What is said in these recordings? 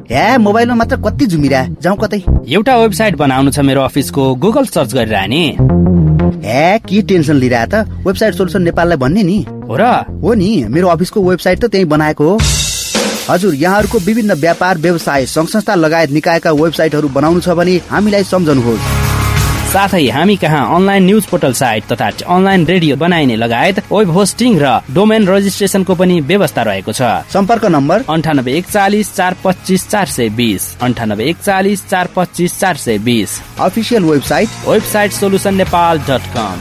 ए मोबाइलमा मात्र कति जुमिरा जाउँ कतै। एउटा वेबसाइट बनाउनु छ मेरो अफिसको, गुगल सर्च गरेर नि। ए के टेन्सन लिइरा त, वेबसाइट सोल्युसन नेपाललाई भन्ने नि। हो र? हो नि, मेरो अफिसको वेबसाइट त त्यही बनाएको हो। हजुर, यहाँहरूको विभिन्न व्यापार व्यवसाय संघ संस्था लगायत निकायका वेबसाइटहरू बनाउनु छ भने हामीलाई सम्झनुहोस्। साथै हामी कहाँ अनलाइन न्यूज पोर्टल साइट तथा अनलाइन रेडियो बनाइने लगायत वेब होस्टिङ र डोमेन रजिस्ट्रेसनको पनि व्यवस्था रहेको छ। सम्पर्क नम्बर 9841 425 420 9841 425 420। Official website solutionnepal.com।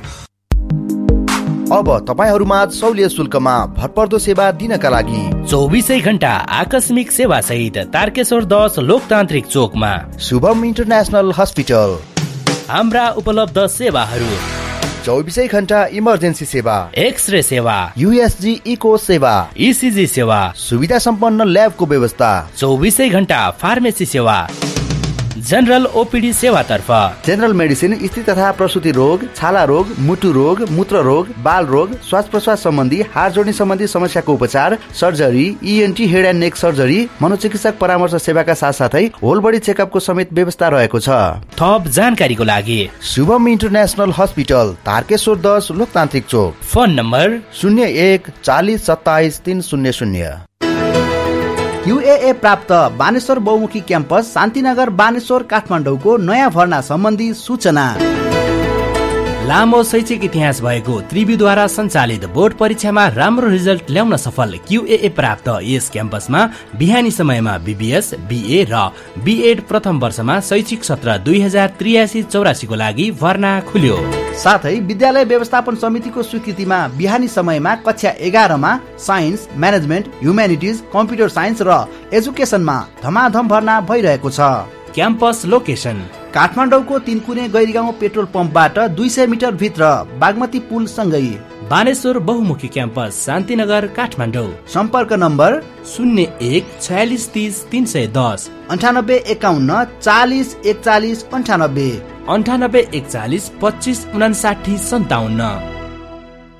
अब तपाईहरुमा सौलिय शुल्कमा भरपर्दो सेवा दिनका लागि 24 घण्टा आकस्मिक सेवा सहित तारकेश्वर 10 लोकतान्त्रिक चोकमा शुभम इन्टरनेशनल हस्पिटल। हाम्रा उपलब्ध सेवाहरू 24 घण्टा इमर्जेन्सी सेवा, एक्सरे सेवा, USG इको सेवा, ECG सेवा, सुविधा सम्पन्न ल्याबको व्यवस्था, 24 घण्टा फार्मेसी सेवा, जनरल ओपीडी सेवा तर्फ जनरल मेडिसिन, स्त्री तथा प्रसूति रोग, छाला रोग, मुटु रोग, मूत्र रोग, बाल रोग, श्वास प्रश्वास सम्बन्धी, हाड जोड्ने सम्बन्धी समस्याको उपचार, surgery, ENT head and neck surgery, मनोचिकित्सक परामर्श सेवाका साथसाथै होल बडी चेकअपको समेत व्यवस्था रहेको छ। थप जानकारीको लागि शुभम इन्टरनेशनल हस्पिटल, तारकेश्वर 10 लोकतान्त्रिक चोक। Phone number 01 40 27 300। UAA प्राप्त बानेश्वर बहुमुखी क्याम्पस शान्तिनगर बानेश्वर काठमाडौँको नयाँ भर्ना सम्बन्धी सूचना। लामो शैक्षिक इतिहास भएको त्रिवीद्वारा सञ्चालित बोर्ड परीक्षामा राम्रो रिजल्ट ल्याउन सफल QAA प्राप्त यस क्याम्पसमा बिहानी समयमा BBS, BA र BEd प्रथम वर्षमा शैक्षिक सत्र 2083-84 को लागि भर्ना खुल्यो। साथै विद्यालय व्यवस्थापन समितिको स्वीकृतिमा बिहानी समयमा कक्षा 11 मा science, management, humanities, computer science र एजुकेसनमा धमाधम भर्ना भइरहेको छ। क्याम्पस लोकेसन काठमाडौँको तिनकुने गैरीगाउँ पेट्रोल पम्पबाट 200 मिटर भित्र बागमती पुल सँगै। बानेश्वर बहुमुखी क्याम्पस शान्तिनगर काठमाडौँ। सम्पर्क नम्बर 01 46 30 310 98 51 40 41 98 98 41 25 59 57।